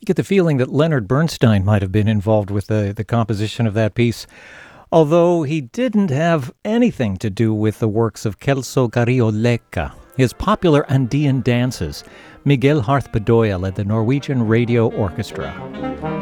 get the feeling that Leonard Bernstein might have been involved with the composition of that piece, although he didn't have anything to do with the works of Celso Carriolleca. His popular Andean dances, Miguel Harth Bedoya led the Norwegian Radio Orchestra.